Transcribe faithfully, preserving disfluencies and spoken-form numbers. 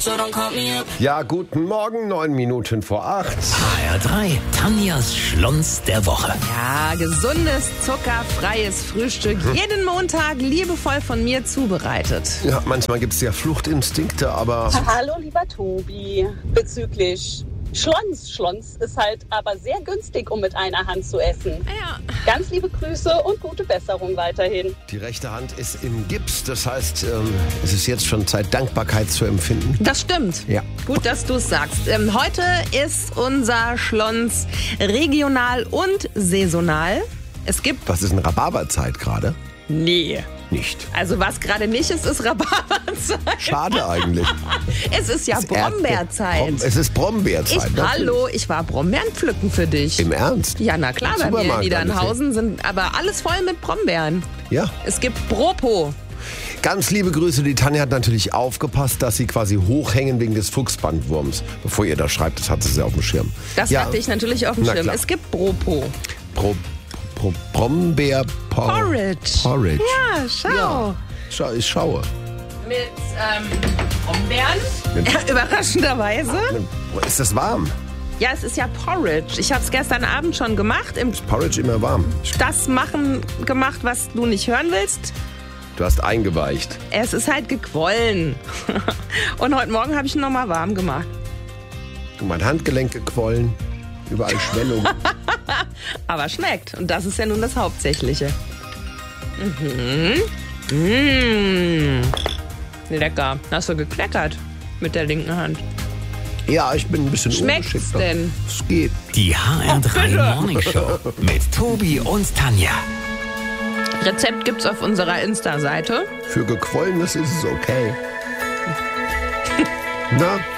Ja, guten Morgen, neun Minuten vor acht. H R drei, Tanjas Schlons der Woche. Ja, gesundes, zuckerfreies Frühstück. Jeden Montag liebevoll von mir zubereitet. Ja, manchmal gibt es ja Fluchtinstinkte, aber... Hallo, lieber Tobi. Bezüglich Schlons. Schlons ist halt aber sehr günstig, um mit einer Hand zu essen. Ja. Ganz liebe Grüße und gute Besserung weiterhin. Die rechte Hand ist im Gips, das heißt, ähm, es ist jetzt schon Zeit, Dankbarkeit zu empfinden. Das stimmt. Ja. Gut, dass du es sagst. Ähm, heute ist unser Schlons regional und saisonal. Es gibt... Was ist eine Rhabarberzeit gerade? Nee. Nicht. Also was gerade nicht ist, ist Rhabarberzeit. Schade eigentlich. Es ist ja Es ist Brombeerzeit. Brom- Es ist Brombeerzeit. Ich, natürlich. hallo, ich war Brombeeren pflücken für dich. Im Ernst? Ja, na klar, bei mir in Supermarkt Niedernhausen sind aber alles voll mit Brombeeren. Ja. Es gibt Bropo. Ganz liebe Grüße. Die Tanja hat natürlich aufgepasst, dass sie quasi hochhängen wegen des Fuchsbandwurms. Bevor ihr das schreibt, das hat sie auf dem Schirm. Das ja. hatte ich natürlich auf dem Na Schirm. klar. Es gibt Bropo. Pro, Pro, Brombeer Por- Porridge. Porridge. Ja, schau. Ja. Schau, ich schaue. Mit ähm, Brombeeren. Ja, überraschenderweise. Ist das warm? Ja, es ist ja Porridge. Ich habe es gestern Abend schon gemacht. Im Porridge immer warm. das machen gemacht, was du nicht hören willst. Du hast eingeweicht. Es ist halt gequollen. Und heute Morgen habe ich ihn nochmal warm gemacht. Mein Handgelenk gequollen. Überall Schwellung. Aber schmeckt. Und das ist ja nun das Hauptsächliche. Mhm. Mmh. Lecker. Hast du gekleckert mit der linken Hand. Ja, ich bin ein bisschen Schmeckt's ungeschickt. denn? Es geht. Die H R drei bitte. Morning Show mit Tobi und Tanja. Rezept gibt's auf unserer Insta-Seite. Für Gequollenes ist es okay. Na,